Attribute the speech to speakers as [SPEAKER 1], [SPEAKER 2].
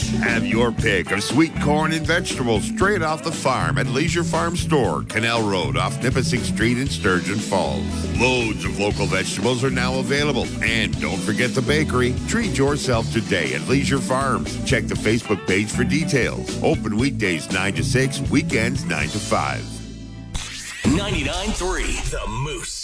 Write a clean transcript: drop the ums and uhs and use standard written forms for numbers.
[SPEAKER 1] Have your pick of sweet corn and vegetables straight off the farm at Leisure Farm Store, Canal Road off Nipissing Street in Sturgeon Falls. Loads of local vegetables are now available. And don't forget the bakery. Treat yourself today at Leisure Farms. Check the Facebook page for details. Open weekdays 9 to 6, weekends 9 to 5.
[SPEAKER 2] 99.3 The Moose.